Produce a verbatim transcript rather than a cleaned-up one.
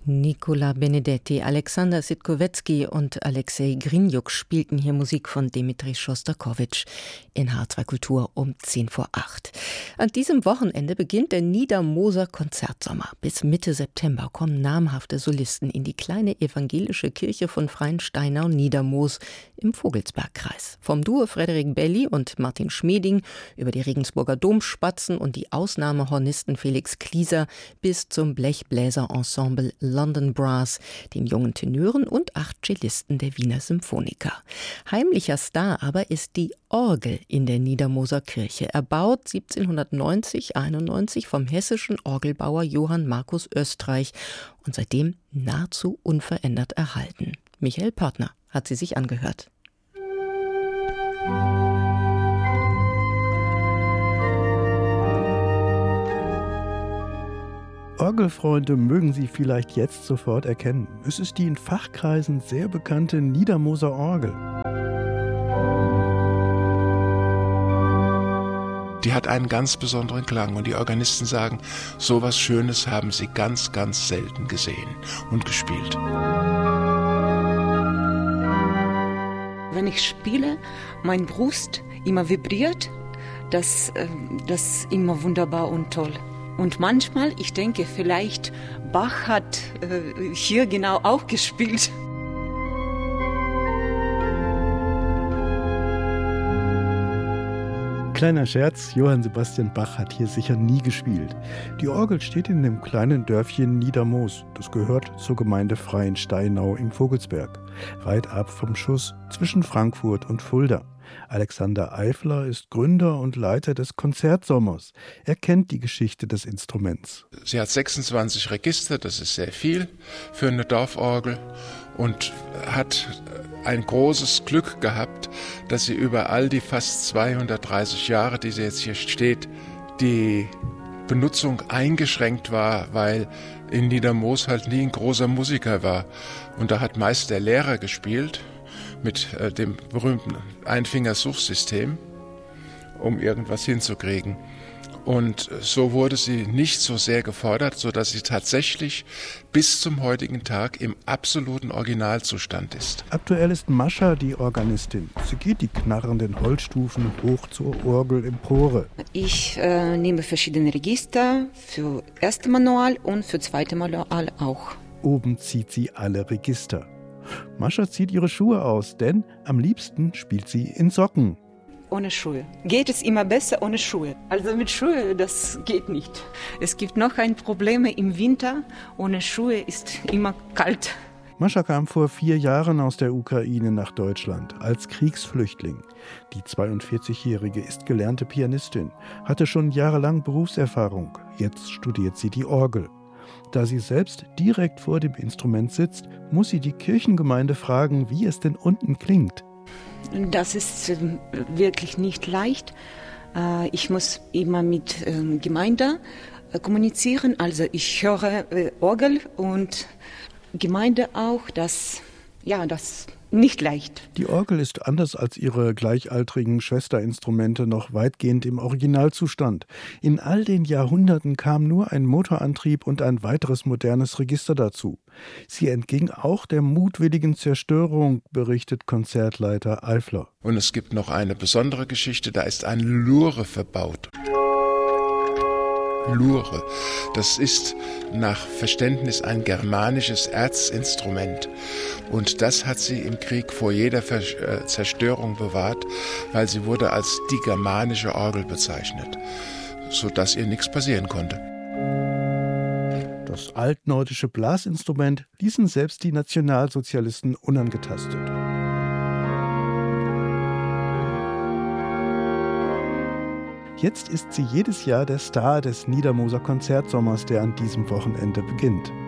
Nicola Benedetti, Alexander Sitkowetzki und Alexei Grinjuk spielten hier Musik von Dmitri Schostakowitsch in H zwei Kultur um zehn vor acht. An diesem Wochenende beginnt der Niedermoser Konzertsommer. Bis Mitte September kommen namhafte Solisten in die kleine evangelische Kirche von Freiensteinau-Niedermoos im Vogelsbergkreis. Vom Duo Frederik Belli und Martin Schmeding über die Regensburger Domspatzen und die Ausnahmehornisten Felix Klieser bis zum Blechbläserensemble London Brass, den jungen Tenören und acht Cellisten der Wiener Symphoniker. Heimlicher Star aber ist die Orgel in der Niedermoser Kirche, erbaut siebzehnhundertneunzig einundneunzig vom hessischen Orgelbauer Johann Markus Östreich und seitdem nahezu unverändert erhalten. Michael Pörtner hat sie sich angehört. Orgelfreunde mögen sie vielleicht jetzt sofort erkennen. Es ist die in Fachkreisen sehr bekannte Niedermoser Orgel. Die hat einen ganz besonderen Klang und die Organisten sagen, so was Schönes haben sie ganz, ganz selten gesehen und gespielt. Wenn ich spiele, meine Brust immer vibriert, das, das ist immer wunderbar und toll. Und manchmal, ich denke, vielleicht Bach hat äh, hier genau auch gespielt. Kleiner Scherz, Johann Sebastian Bach hat hier sicher nie gespielt. Die Orgel steht in dem kleinen Dörfchen Niedermoos. Das gehört zur Gemeinde Freiensteinau im Vogelsberg. Weit ab vom Schuss zwischen Frankfurt und Fulda. Alexander Eifler ist Gründer und Leiter des Konzertsommers. Er kennt die Geschichte des Instruments. Sie hat sechsundzwanzig Register, das ist sehr viel für eine Dorforgel, und hat ein großes Glück gehabt, dass sie über all die fast zweihundertdreißig Jahre, die sie jetzt hier steht, die Benutzung eingeschränkt war, weil in Niedermoos halt nie ein großer Musiker war. Und da hat meist der Lehrer gespielt mit äh, dem berühmten Einfingersuchsystem, um irgendwas hinzukriegen. Und so wurde sie nicht so sehr gefordert, sodass sie tatsächlich bis zum heutigen Tag im absoluten Originalzustand ist. Aktuell ist Mascha die Organistin. Sie geht die knarrenden Holzstufen hoch zur Orgelempore. Ich äh, nehme verschiedene Register für erste Manual und für zweite Manual auch. Oben zieht sie alle Register. Mascha zieht ihre Schuhe aus, denn am liebsten spielt sie in Socken. Ohne Schuhe. Geht es immer besser ohne Schuhe? Also mit Schuhe, das geht nicht. Es gibt noch ein Problem im Winter. Ohne Schuhe ist immer kalt. Mascha kam vor vier Jahren aus der Ukraine nach Deutschland als Kriegsflüchtling. Die zweiundvierzigjährige ist gelernte Pianistin, hatte schon jahrelang Berufserfahrung. Jetzt studiert sie die Orgel. Da sie selbst direkt vor dem Instrument sitzt, muss sie die Kirchengemeinde fragen, wie es denn unten klingt. Das ist wirklich nicht leicht. Ich muss immer mit Gemeinde kommunizieren. Also ich höre Orgel und Gemeinde auch. Das, ja, das nicht leicht. Die Orgel ist anders als ihre gleichaltrigen Schwesterinstrumente noch weitgehend im Originalzustand. In all den Jahrhunderten kam nur ein Motorantrieb und ein weiteres modernes Register dazu. Sie entging auch der mutwilligen Zerstörung, berichtet Konzertleiter Eifler. Und es gibt noch eine besondere Geschichte, da ist ein Lure verbaut. Lure, das ist nach Verständnis ein germanisches Erzinstrument. Und das hat sie im Krieg vor jeder Ver- Zerstörung bewahrt, weil sie wurde als die germanische Orgel bezeichnet, sodass ihr nichts passieren konnte. Das altnordische Blasinstrument ließen selbst die Nationalsozialisten unangetastet. Jetzt ist sie jedes Jahr der Star des Niedermoser Konzertsommers, der an diesem Wochenende beginnt.